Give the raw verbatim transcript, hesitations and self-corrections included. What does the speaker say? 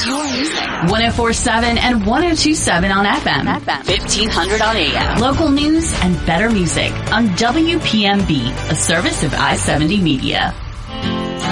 one oh four point seven and one oh two point seven on F M. fifteen hundred on A M. Local news and better music on W P M B, a service of I seventy Media.